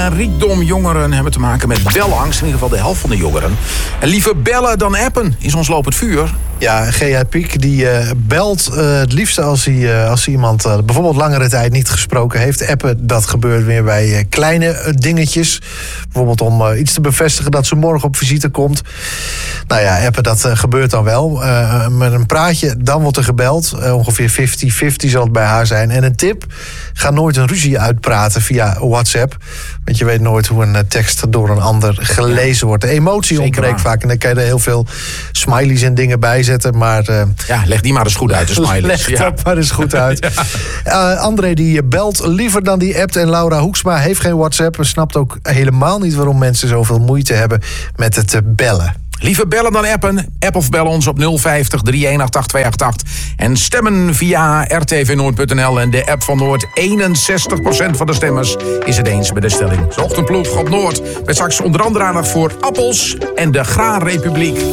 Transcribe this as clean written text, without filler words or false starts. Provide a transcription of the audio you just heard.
en rijkdom. Jongeren hebben te maken met belangst. In ieder geval de helft van de jongeren. En liever bellen dan appen is ons lopend vuur. Ja, G.J. Piek die belt het liefste als hij iemand bijvoorbeeld langere tijd niet gesproken heeft. Appen, dat gebeurt weer bij kleine dingetjes. Bijvoorbeeld om iets te bevestigen dat ze morgen op visite komt. Nou ja, appen, dat gebeurt dan wel. Met een praatje, dan wordt er gebeld. Ongeveer 50-50 zal het bij haar zijn. En een tip, ga nooit een ruzie uitpraten via WhatsApp. Want je weet nooit hoe een tekst door een ander gelezen wordt. De emotie ontbreekt vaak en dan kan je er heel veel smileys en dingen bij zetten. Maar, leg die maar eens goed uit, de smileys. Leg dat maar eens goed uit. André die belt liever dan die appt. En Laura Hoeksma heeft geen WhatsApp. En snapt ook helemaal niet waarom mensen zoveel moeite hebben met het bellen. Liever bellen dan appen. App of bel ons op 050 318 8288. En stemmen via rtvnoord.nl en de app van Noord. 61% van de stemmers is het eens met de stelling. De ochtendploeg op Noord. Met straks onder andere aandacht voor appels en de Graanrepubliek.